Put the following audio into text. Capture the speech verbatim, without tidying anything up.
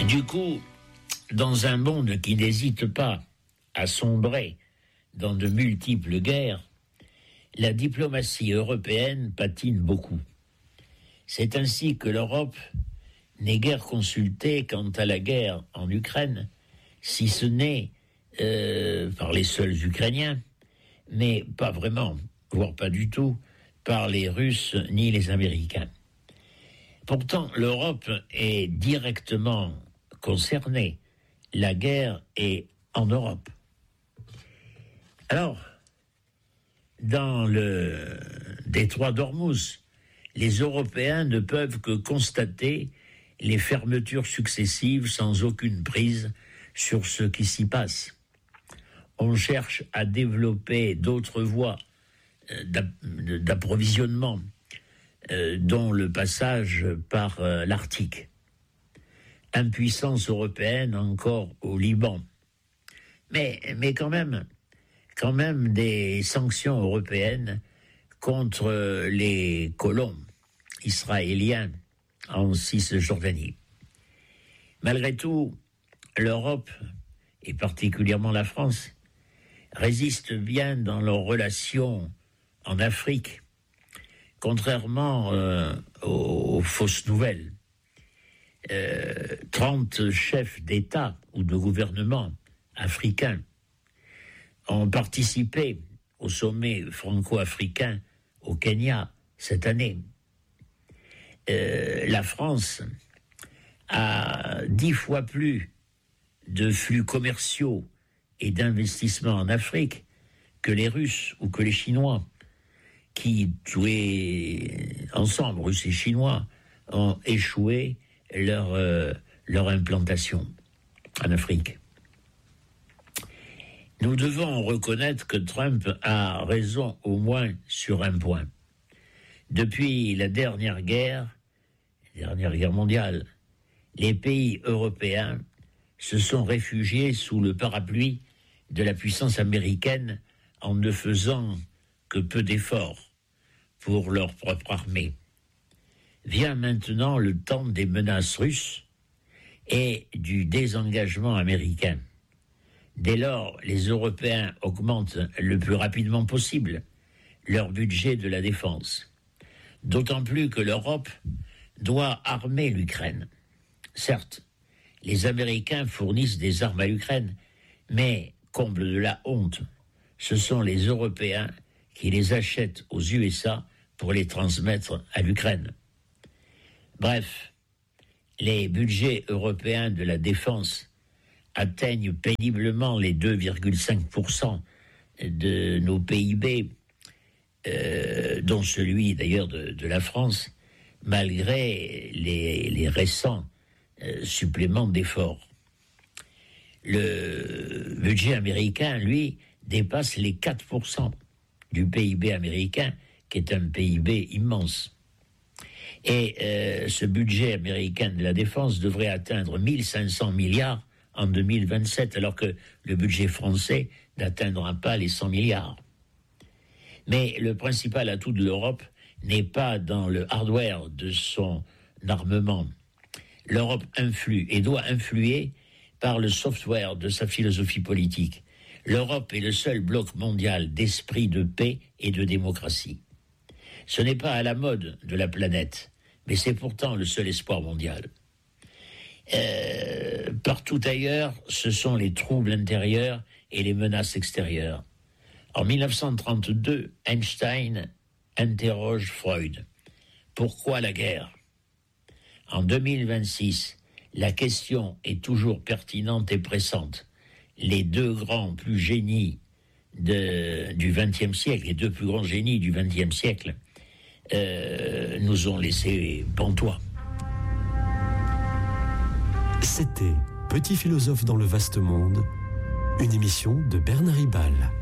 Du coup, dans un monde qui n'hésite pas à sombrer dans de multiples guerres, la diplomatie européenne patine beaucoup. C'est ainsi que l'Europe n'est guère consultée quant à la guerre en Ukraine, si ce n'est euh, par les seuls Ukrainiens, mais pas vraiment, voire pas du tout, par les Russes ni les Américains. Pourtant, l'Europe est directement concernée. La guerre est en Europe. Alors, dans le détroit d'Ormuz, les Européens ne peuvent que constater les fermetures successives sans aucune prise sur ce qui s'y passe. On cherche à développer d'autres voies d'approvisionnement, euh, dont le passage par euh, l'Arctique. Impuissance européenne encore au Liban. Mais, mais quand même, quand même des sanctions européennes contre les colons israéliens en Cisjordanie. Malgré tout, l'Europe, et particulièrement la France, résiste bien dans leurs relations en Afrique, contrairement euh, aux, aux fausses nouvelles. Euh, trente chefs d'État ou de gouvernement africains ont participé au sommet franco-africain au Kenya cette année. Euh, la France a dix fois plus de flux commerciaux et d'investissements en Afrique que les Russes ou que les Chinois, qui, tous ensemble, Russes et Chinois, ont échoué leur, euh, leur implantation en Afrique. Nous devons reconnaître que Trump a raison au moins sur un point. Depuis la dernière guerre, la dernière guerre mondiale, les pays européens se sont réfugiés sous le parapluie de la puissance américaine en ne faisant que peu d'efforts pour leur propre armée. Vient maintenant le temps des menaces russes et du désengagement américain. Dès lors, les Européens augmentent le plus rapidement possible leur budget de la défense. D'autant plus que l'Europe doit armer l'Ukraine. Certes, les Américains fournissent des armes à l'Ukraine, mais, comble de la honte, ce sont les Européens qui les achètent aux U S A pour les transmettre à l'Ukraine. Bref, les budgets européens de la défense atteignent péniblement les deux virgule cinq pour cent de nos P I B, euh, dont celui d'ailleurs de, de la France, malgré les, les récents euh, suppléments d'efforts. Le budget américain, lui, dépasse les quatre pour cent du P I B américain, qui est un P I B immense. Et euh, ce budget américain de la défense devrait atteindre mille cinq cents milliards en deux mille vingt-sept, alors que le budget français n'atteindra pas les cent milliards. Mais le principal atout de l'Europe n'est pas dans le hardware de son armement. L'Europe influe et doit influer par le software de sa philosophie politique. L'Europe est le seul bloc mondial d'esprit de paix et de démocratie. Ce n'est pas à la mode de la planète, mais c'est pourtant le seul espoir mondial. Euh, partout ailleurs, ce sont les troubles intérieurs et les menaces extérieures. En mille neuf cent trente-deux, Einstein interroge Freud. Pourquoi la guerre ? En deux mille vingt-six, la question est toujours pertinente et pressante. Les deux grands plus génies de, du vingtième siècle, les deux plus grands génies du vingtième siècle, euh, nous ont laissé pantois. C'était Petit philosophe dans le vaste monde, une émission de Bernard Ribal.